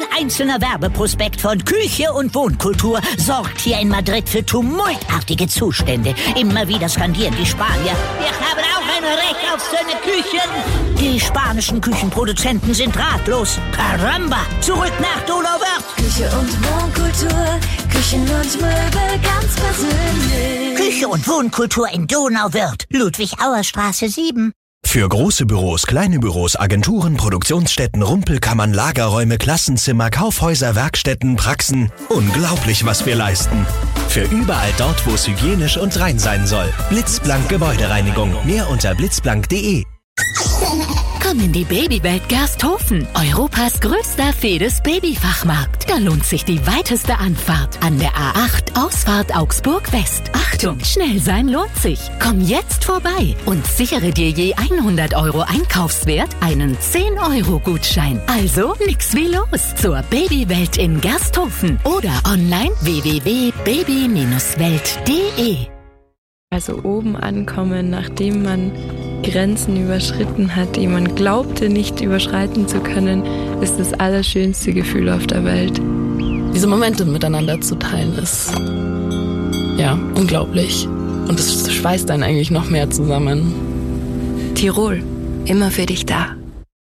einzelner Werbeprospekt von Küche und Wohnkultur sorgt hier in Madrid für tumultartige Zustände. Immer wieder skandieren die Spanier: wir haben auch ein Recht auf schöne Küchen. Die spanischen Küchenproduzenten sind ratlos. Caramba! Zurück nach Donauwörth. Küche und Wohnkultur, Küchen und Möbel ganz persönlich. Küche und Wohnkultur in Donauwörth, Ludwig-Auer-Straße 7. Für große Büros, kleine Büros, Agenturen, Produktionsstätten, Rumpelkammern, Lagerräume, Klassenzimmer, Kaufhäuser, Werkstätten, Praxen. Unglaublich, was wir leisten. Für überall dort, wo es hygienisch und rein sein soll. Blitzblank Gebäudereinigung. Mehr unter blitzblank.de. Komm in die Babywelt Gersthofen, Europas größter Fedes Babyfachmarkt. Da lohnt sich die weiteste Anfahrt an der A8 Ausfahrt Augsburg West. Achtung, schnell sein lohnt sich. Komm jetzt vorbei und sichere dir je 100 € Einkaufswert einen 10-€-Gutschein. Also nix wie los zur Babywelt in Gersthofen oder online www.baby-welt.de. Also oben ankommen, nachdem man Grenzen überschritten hat, die man glaubte nicht überschreiten zu können, ist das allerschönste Gefühl auf der Welt. Diese Momente miteinander zu teilen ist, ja, unglaublich. Und es schweißt einen eigentlich noch mehr zusammen. Tirol, immer für dich da.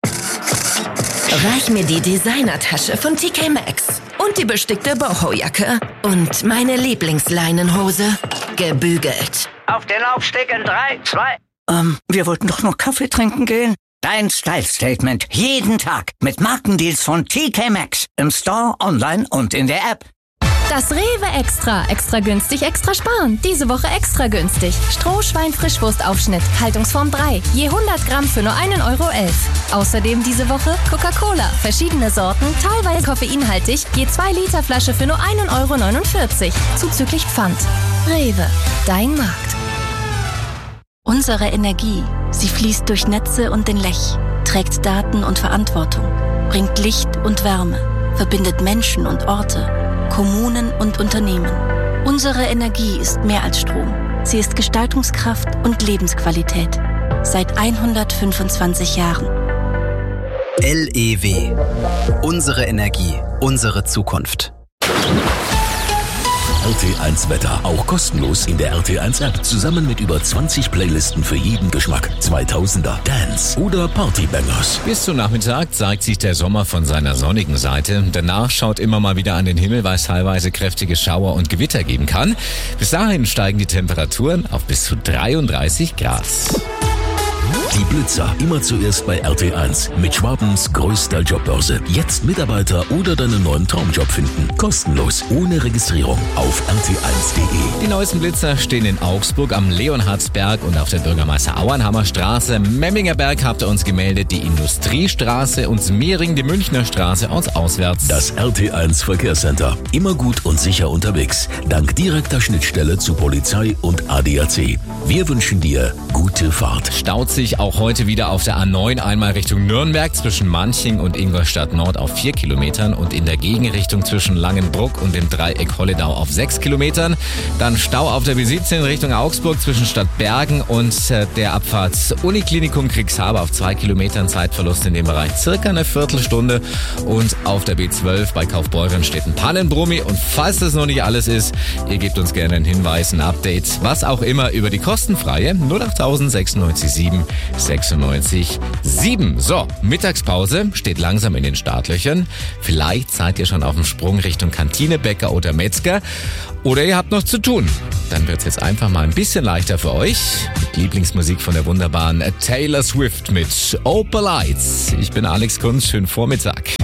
Reich mir die Designertasche von TK Maxx und die bestickte Boho-Jacke und meine Lieblingsleinenhose, gebügelt. Auf den Laufsteg in 3, 2... wir wollten doch nur Kaffee trinken gehen. Dein Style-Statement. Jeden Tag. Mit Markendeals von TK Maxx. Im Store, online und in der App. Das Rewe Extra. Extra günstig, extra sparen. Diese Woche extra günstig. Strohschwein-Frischwurstaufschnitt. Haltungsform 3. Je 100 Gramm für nur 1,11 €. Außerdem diese Woche Coca-Cola. Verschiedene Sorten, teilweise koffeinhaltig. Je 2 Liter Flasche für nur 1,49 €. Zuzüglich Pfand. Rewe. Dein Markt. Unsere Energie, sie fließt durch Netze und den Lech, trägt Daten und Verantwortung, bringt Licht und Wärme, verbindet Menschen und Orte, Kommunen und Unternehmen. Unsere Energie ist mehr als Strom. Sie ist Gestaltungskraft und Lebensqualität. Seit 125 Jahren. LEW. Unsere Energie, unsere Zukunft. RT1 Wetter, auch kostenlos in der RT1 App. Zusammen mit über 20 Playlisten für jeden Geschmack. 2000er, Dance oder Partybangers. Bis zum Nachmittag zeigt sich der Sommer von seiner sonnigen Seite. Danach schaut immer mal wieder an den Himmel, weil es teilweise kräftige Schauer und Gewitter geben kann. Bis dahin steigen die Temperaturen auf bis zu 33 Grad. Die Blitzer, immer zuerst bei RT1 mit Schwabens größter Jobbörse. Jetzt Mitarbeiter oder deinen neuen Traumjob finden. Kostenlos, ohne Registrierung auf rt1.de. Die neuesten Blitzer stehen in Augsburg am Leonhardsberg und auf der Bürgermeister-Auernhammer Straße. Memminger Berg habt ihr uns gemeldet, die Industriestraße und Mehring, die Münchner Straße aus auswärts. Das RT1 Verkehrscenter. Immer gut und sicher unterwegs. Dank direkter Schnittstelle zu Polizei und ADAC. Wir wünschen dir gute Fahrt. Staut sich auch heute wieder auf der A9 einmal Richtung Nürnberg zwischen Manching und Ingolstadt Nord auf 4 Kilometern und in der Gegenrichtung zwischen Langenbruck und dem Dreieck Holledau auf 6 Kilometern. Dann Stau auf der B17 Richtung Augsburg zwischen Stadtbergen und der Abfahrt Uniklinikum Kriegshaber auf 2 Kilometern. Zeitverlust in dem Bereich circa eine Viertelstunde. Und auf der B12 bei Kaufbeuren steht ein Pannenbrummi. Und falls das noch nicht alles ist, ihr gebt uns gerne einen Hinweis, ein Update, was auch immer über die kostenfreie 0809697 96,7. So, Mittagspause steht langsam in den Startlöchern. Vielleicht seid ihr schon auf dem Sprung Richtung Kantine, Bäcker oder Metzger. Oder ihr habt noch zu tun. Dann wird's jetzt einfach mal ein bisschen leichter für euch. Mit Lieblingsmusik von der wunderbaren Taylor Swift mit Opal Lights. Ich bin Alex Kunz, schönen Vormittag.